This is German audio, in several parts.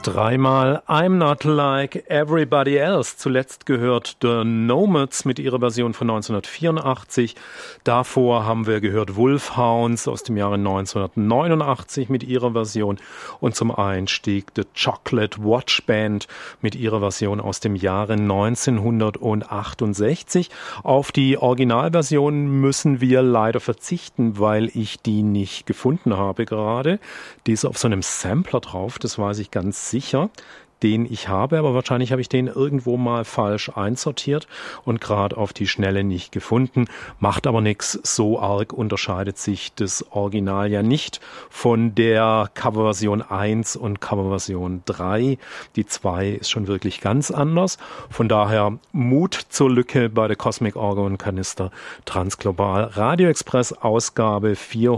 Dreimal I'm Not Like Everybody Else. Zuletzt gehört The Nomads mit ihrer Version von 1984. Davor haben wir gehört Wolfhounds aus dem Jahre 1989 mit ihrer Version. Und zum Einstieg The Chocolate Watch Band mit ihrer Version aus dem Jahre 1968. Auf die Originalversion müssen wir leider verzichten, weil ich die nicht gefunden habe gerade. Die ist auf so einem Sampler drauf, das weiß ich ganz sicher, den ich habe, aber wahrscheinlich habe ich den irgendwo mal falsch einsortiert und gerade auf die Schnelle nicht gefunden. Macht aber nichts, so arg unterscheidet sich das Original ja nicht von der Coverversion 1 und Coverversion 3. Die 2 ist schon wirklich ganz anders. Von daher Mut zur Lücke bei der Cosmic Organ Canister Transglobal Radio Express Ausgabe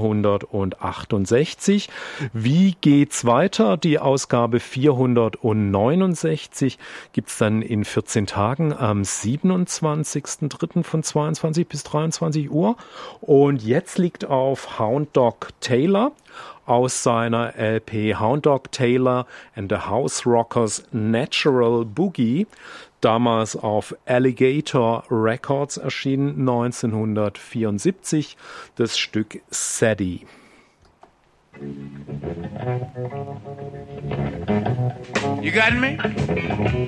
468. Wie geht's weiter? Die Ausgabe 469 gibt's dann in 14 Tagen am 27.03. von 22 bis 23 Uhr. Und jetzt liegt auf Hound Dog Taylor aus seiner LP Hound Dog Taylor and the House Rockers Natural Boogie, damals auf Alligator Records erschienen, 1974, das Stück Sadie. You got me?